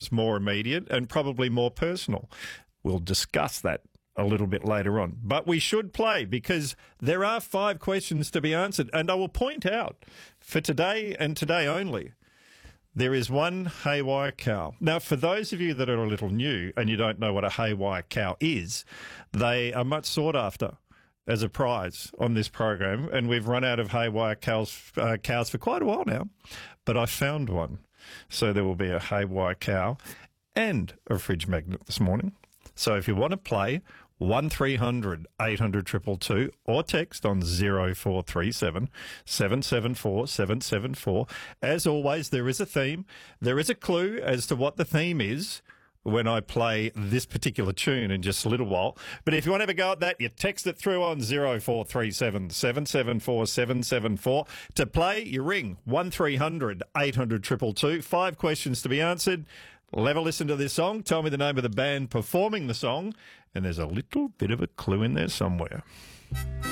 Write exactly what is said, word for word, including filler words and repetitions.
it's more immediate and probably more personal. We'll discuss that a little bit later on. But we should play because there are five questions to be answered. And I will point out, for today and today only, there is one haywire cow. Now, for those of you that are a little new and you don't know what a haywire cow is, they are much sought after as a prize on this program, and we've run out of haywire cows, uh, cows for quite a while now, but I found one. So there will be a haywire cow and a fridge magnet this morning. So if you want to play, one three hundred eight hundred two two two or text on zero four three seven seven seven four seven seven four. As always, there is a theme. There is a clue as to what the theme is when I play this particular tune in just a little while. But if you want to have a go at that, you text it through on zero four three seven seven seven four seven seven four. To play, you ring one three hundred eight hundred two two two. Five questions to be answered. We'll have a listen to this song. Tell me the name of the band performing the song. And there's a little bit of a clue in there somewhere.